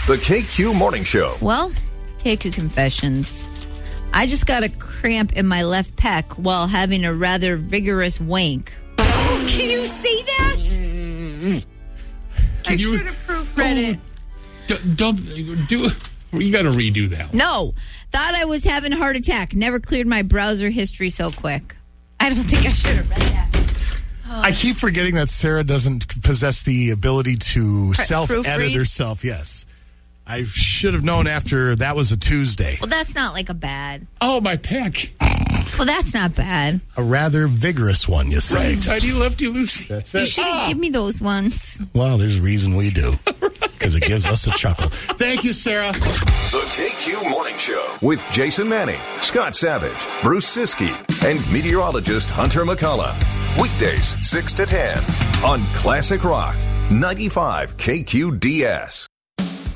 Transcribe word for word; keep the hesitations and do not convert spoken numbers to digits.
The K Q Morning Show. Well, K Q Confessions. I just got a cramp in my left pec while having a rather vigorous wank. Can you see that? Can I you- should have proofread it. D- don't do. You got to redo that one. No. Thought I was having a heart attack. Never cleared my browser history so quick. I don't think I should have read that. I keep forgetting that Sarah doesn't possess the ability to Pre- self-edit proofread? herself. Yes. I should have known after that was a Tuesday. Well, that's not like a bad. Oh, my pec. Well, that's not bad. A rather vigorous one, you say. Right, tighty, lefty, loosey. That's You it. should have given me those ones. Well, there's a reason we do. Because it gives us a chuckle. Thank you, Sarah. The K Q Morning Show with Jason Manning, Scott Savage, Bruce Siskey, and meteorologist Hunter McCullough. Weekdays, six to ten on Classic Rock, ninety-five K Q D S.